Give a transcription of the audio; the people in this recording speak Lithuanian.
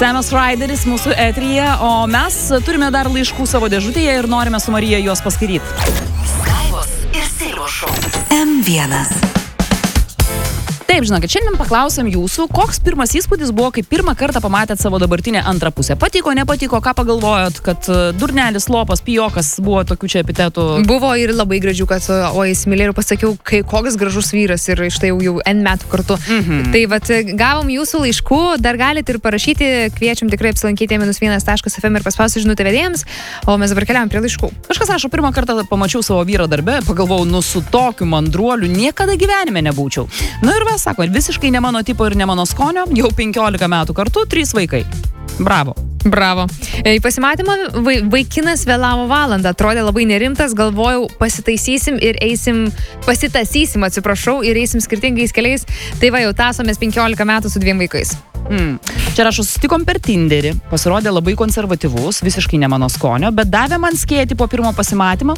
Samas Ryderis mūsų eteryje, o mes turime dar laiškų savo dėžutėje ir norime su Marija juos paskaityti. Skaivos ir Silvos šou. M1. Taip, žinokit, šiandien paklausėm jūsų, koks pirmas įspūdis buvo, kai pirmą kartą pamatėt savo dabartinę antrą pusę. Patiko, nepatiko, ką pagalvojot, kad durnelis, lopas, pijokas, buvo tokių čia epitetų? Buvo ir labai gražių, kad o įsimylėjau ir pasakiau, koks gražus vyras ir štai jau N metų kartu. Tai vat, gavom jūsų laiškų, dar galite ir parašyti, kviečiam tikrai apsilankyti -1.fm ir paspausti žinutę vedėjams, o mes dabar keliam prie laiškų. Kažkas rašo, pirmą kartą pamačiau savo vyrą darbe, pagalvojau, su tokiu mandruoliu niekada gyvenime nebūčiau. Ir vas, sako, visiškai ne mano tipo ir ne mano skonio, jau 15 metų kartu, 3 vaikai. Bravo. Bravo. Į pasimatymą vaikinas vėlavo valandą, atrodė labai nerimtas, galvojau, pasitasysim, ir eisim skirtingais keliais. Tai va, jau tasomės 15 metų su 2 vaikais. Čia rašo, susitikom per Tinderį, pasirodė labai konservatyvus, visiškai ne mano skonio, bet davė man skėti po pirmo pasimatymo,